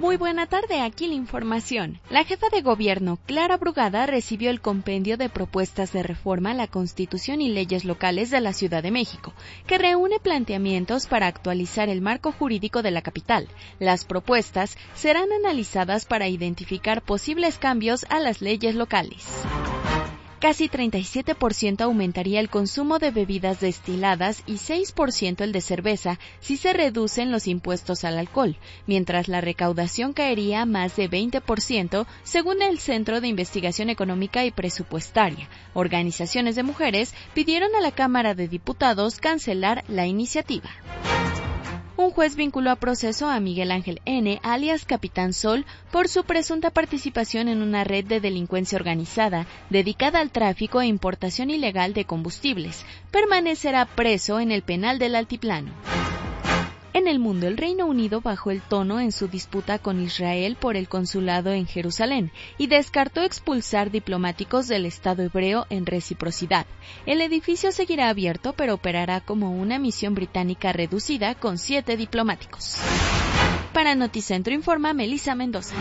Muy buena tarde, aquí la información. La jefa de gobierno, Clara Brugada, recibió el compendio de propuestas de reforma a la Constitución y leyes locales de la Ciudad de México, que reúne planteamientos para actualizar el marco jurídico de la capital. Las propuestas serán analizadas para identificar posibles cambios a las leyes locales. Casi 37% aumentaría el consumo de bebidas destiladas y 6% el de cerveza si se reducen los impuestos al alcohol, mientras la recaudación caería más de 20% según el Centro de Investigación Económica y Presupuestaria. Organizaciones de mujeres pidieron a la Cámara de Diputados cancelar la iniciativa. Un juez vinculó a proceso a Miguel Ángel N., alias Capitán Sol, por su presunta participación en una red de delincuencia organizada dedicada al tráfico e importación ilegal de combustibles. Permanecerá preso en el penal del Altiplano. En el mundo, el Reino Unido bajó el tono en su disputa con Israel por el consulado en Jerusalén y descartó expulsar diplomáticos del Estado hebreo en reciprocidad. El edificio seguirá abierto, pero operará como una misión británica reducida con 7 diplomáticos. Para Noticentro informa Melissa Mendoza.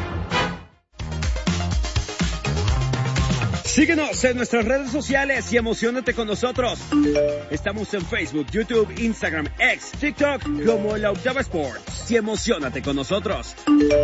Síguenos en nuestras redes sociales y emociónate con nosotros. Estamos en Facebook, YouTube, Instagram, X, TikTok como La Octava Sports. Y emociónate con nosotros.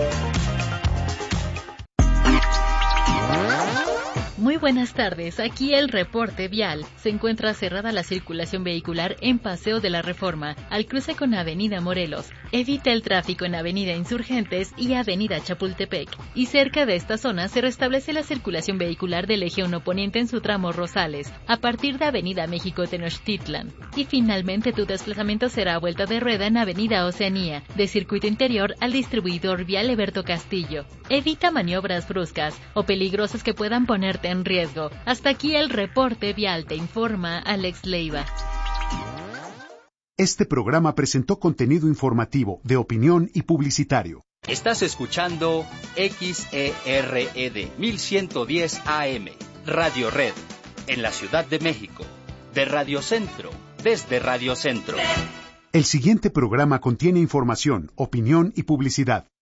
Muy buenas tardes, aquí el reporte vial. Se encuentra cerrada la circulación vehicular en Paseo de la Reforma, al cruce con Avenida Morelos. Evita el tráfico en Avenida Insurgentes y Avenida Chapultepec. Y cerca de esta zona se restablece la circulación vehicular del eje 1 poniente en su tramo Rosales, a partir de Avenida México Tenochtitlan. Y finalmente tu desplazamiento será a vuelta de rueda en Avenida Oceanía, de circuito interior al distribuidor vial Eberto Castillo. Evita maniobras bruscas o peligrosas que puedan ponerte en riesgo. Hasta aquí el reporte vial, te informa Alex Leiva. Este programa presentó contenido informativo, de opinión y publicitario. Estás escuchando XERED 1110 AM, Radio Red, en la Ciudad de México, de Radio Centro, desde Radio Centro. El siguiente programa contiene información, opinión y publicidad.